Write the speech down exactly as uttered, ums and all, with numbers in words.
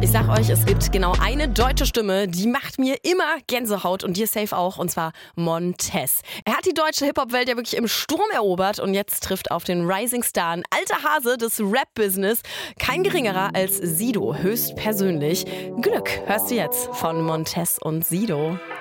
Ich sag euch, es gibt genau eine deutsche Stimme, die macht mir immer Gänsehaut und dir safe auch, und zwar Montez. Er hat die deutsche Hip-Hop-Welt ja wirklich im Sturm erobert und jetzt trifft auf den Rising Star, ein alter Hase des Rap-Business, kein geringerer als Sido, höchstpersönlich. Glück hörst du jetzt von Montez und Sido.